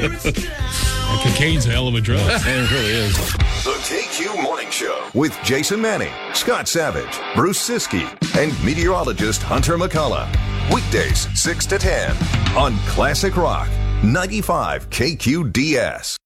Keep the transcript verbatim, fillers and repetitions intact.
Cocaine's a hell of a drug. It really is. The K Q Morning Show with Jason Manning, Scott Savage, Bruce Siskey, and meteorologist Hunter McCullough. Weekdays six to ten on Classic Rock ninety-five K Q D S.